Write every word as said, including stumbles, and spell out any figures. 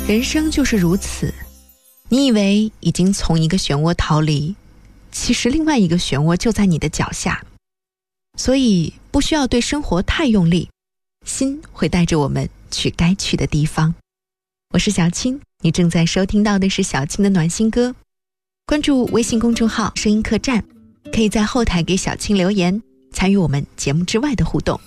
人生就是如此，你以为已经从一个漩涡逃离，其实另外一个漩涡就在你的脚下。所以不需要对生活太用力，心会带着我们去该去的地方。我是小青，你正在收听到的是小青的暖心歌。关注微信公众号声音客栈，可以在后台给小青留言，参与我们节目之外的互动。